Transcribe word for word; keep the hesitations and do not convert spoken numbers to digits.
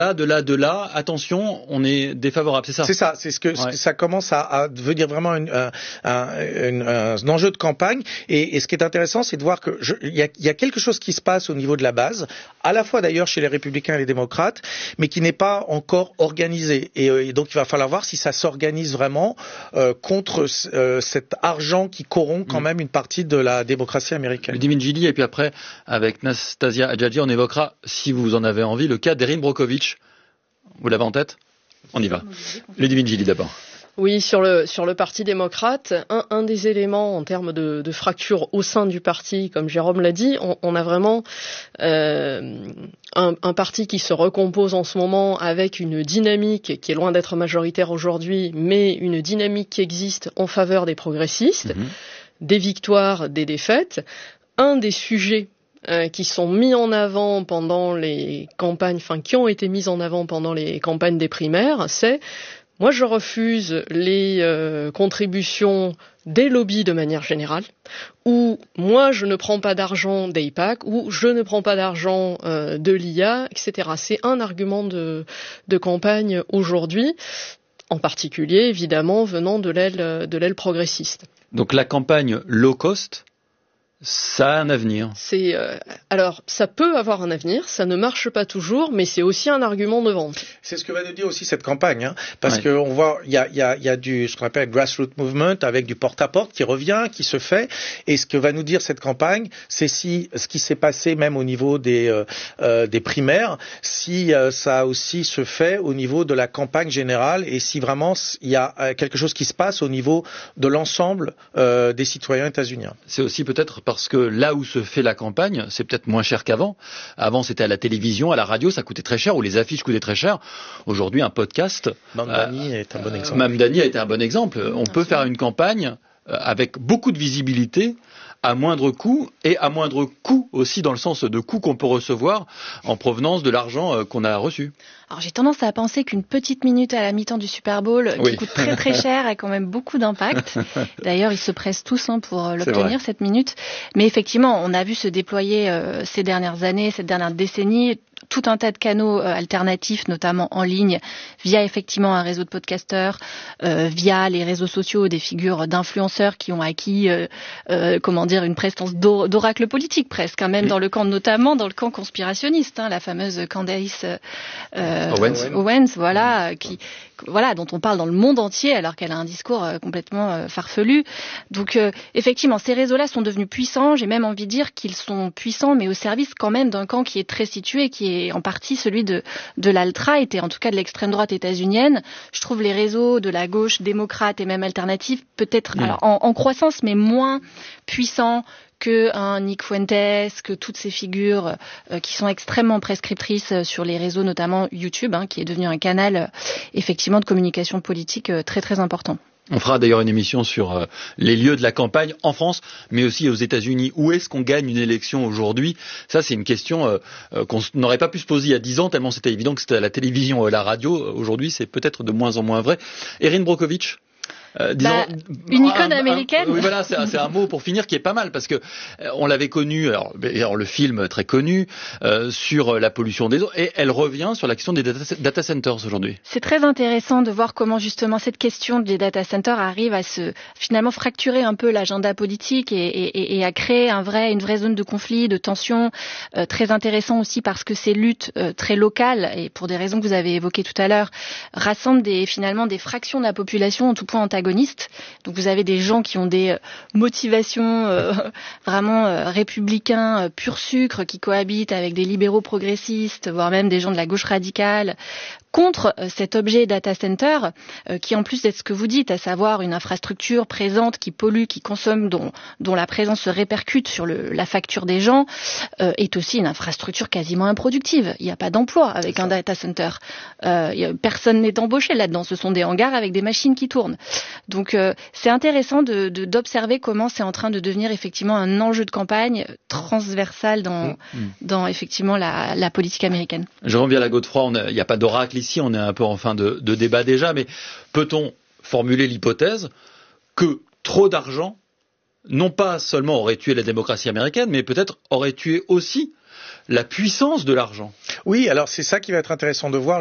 là, de là, de là, attention, on est défavorable, c'est ça? C'est ça, c'est ce que, ouais. ce que ça commence à, à devenir vraiment une, un, un, un enjeu de campagne. Et, et ce qui est intéressant, c'est de voir que je, il y a, il y a quelque chose qui se passe au niveau de la base, à la fois d'ailleurs chez les Républicains et les démocrates, mais qui n'est pas encore organisé. Et, et donc il va falloir voir si ça s'organise vraiment euh, contre euh, cet argent qui corrompt quand mmh. même une partie de la démocratie américaine. Ludivine Gili, et puis après, avec Nastasia Hadjadji, on évoquera, si vous en avez envie, le cas d'Erin Brockovich. Vous l'avez en tête? On y va. Ludivine Gili d'abord. Oui, sur le sur le Parti démocrate, un, un des éléments en termes de, de fracture au sein du parti, comme Jérôme l'a dit, on, on a vraiment euh, un, un parti qui se recompose en ce moment avec une dynamique qui est loin d'être majoritaire aujourd'hui, mais une dynamique qui existe en faveur des progressistes, mmh. des victoires, des défaites. Un des sujets Euh, qui sont mis en avant pendant les campagnes, enfin qui ont été mis en avant pendant les campagnes des primaires, c'est moi je refuse les euh, contributions des lobbies de manière générale, ou moi je ne prends pas d'argent d'A I P A C, ou je ne prends pas d'argent euh, de l'I A, et cetera. C'est un argument de, de campagne aujourd'hui, en particulier évidemment venant de l'aile, de l'aile progressiste. Donc la campagne low cost, ça a un avenir. C'est euh, alors ça peut avoir un avenir, ça ne marche pas toujours, mais c'est aussi un argument de vente. C'est ce que va nous dire aussi cette campagne, hein, parce ouais. que on voit il y a il y a il y a du ce qu'on appelle grassroots movement avec du porte-à-porte qui revient, qui se fait, et ce que va nous dire cette campagne, c'est si ce qui s'est passé même au niveau des euh, euh, des primaires, si euh, ça aussi se fait au niveau de la campagne générale, et si vraiment il y a euh, quelque chose qui se passe au niveau de l'ensemble euh, des citoyens états-uniens. C'est aussi peut-être parce que là où se fait la campagne, c'est peut-être moins cher qu'avant. Avant, c'était à la télévision, à la radio, ça coûtait très cher, ou les affiches coûtaient très cher. Aujourd'hui, un podcast... Mamdani euh, est un bon exemple. Mamdani a été un bon exemple. On peut faire une campagne avec beaucoup de visibilité, à moindre coût, et à moindre coût aussi dans le sens de coût qu'on peut recevoir en provenance de l'argent qu'on a reçu. Alors j'ai tendance à penser qu'une petite minute à la mi-temps du Super Bowl, qui oui. coûte très très cher, a quand même beaucoup d'impact. D'ailleurs, ils se pressent tous hein, pour l'obtenir, cette minute. Mais effectivement, on a vu se déployer euh, ces dernières années, cette dernière décennie, tout un tas de canaux euh, alternatifs, notamment en ligne, via effectivement un réseau de podcasteurs, euh, via les réseaux sociaux, des figures d'influenceurs qui ont acquis, euh, euh, comment dire, une prestance d'or- d'oracle politique presque, hein, même oui. dans le camp, notamment dans le camp conspirationniste, hein, la fameuse Candace euh, Owens. Owens, voilà, mmh. qui, voilà, dont on parle dans le monde entier, alors qu'elle a un discours euh, complètement euh, farfelu. Donc, euh, effectivement, ces réseaux-là sont devenus puissants. J'ai même envie de dire qu'ils sont puissants, mais au service quand même d'un camp qui est très situé, qui est en partie celui de, de l'alt-right, et en tout cas de l'extrême droite états-unienne. Je trouve les réseaux de la gauche démocrate et même alternative peut-être mmh. alors, en, en croissance, mais moins puissants que un Nick Fuentes, que toutes ces figures euh, qui sont extrêmement prescriptrices euh, sur les réseaux, notamment YouTube, hein, qui est devenu un canal euh, effectivement de communication politique euh, très très important. On fera d'ailleurs une émission sur euh, les lieux de la campagne en France, mais aussi aux États-Unis. Où est-ce qu'on gagne une élection aujourd'hui? Ça, c'est une question euh, euh, qu'on n'aurait pas pu se poser il y a dix ans, tellement c'était évident que c'était à la télévision ou à la radio. Aujourd'hui, c'est peut-être de moins en moins vrai. Erin Brockovich. Euh, disons, bah, une icône un, américaine. Un, oui, voilà, c'est, c'est un mot pour finir qui est pas mal parce que euh, on l'avait connu, alors, alors le film très connu euh, sur la pollution des eaux, et elle revient sur la question des data, data centers aujourd'hui. C'est très intéressant de voir comment justement cette question des data centers arrive à se finalement fracturer un peu l'agenda politique et, et, et à créer un vrai, une vraie zone de conflit, de tension. Euh, très intéressant aussi parce que ces luttes euh, très locales et pour des raisons que vous avez évoquées tout à l'heure rassemblent des, finalement des fractions de la population en tout point antagonistes. Donc vous avez des gens qui ont des motivations euh, vraiment euh, républicains, euh, pur sucre, qui cohabitent avec des libéraux progressistes, voire même des gens de la gauche radicale, contre euh, cet objet data center, euh, qui en plus d'être ce que vous dites, à savoir une infrastructure présente qui pollue, qui consomme, dont, dont la présence se répercute sur le, la facture des gens, euh, est aussi une infrastructure quasiment improductive. Il n'y a pas d'emploi avec un data center. Euh, y a, personne n'est embauché là-dedans. Ce sont des hangars avec des machines qui tournent. Donc euh, c'est intéressant de, de, d'observer comment c'est en train de devenir effectivement un enjeu de campagne transversal dans, mmh. dans effectivement la, la politique américaine. Jérôme Viala-Godefroy, il n'y a pas d'oracle ici, on est un peu en fin de, de débat déjà, mais peut-on formuler l'hypothèse que trop d'argent, non pas seulement aurait tué la démocratie américaine, mais peut-être aurait tué aussi la puissance de l'argent. Oui, alors c'est ça qui va être intéressant de voir.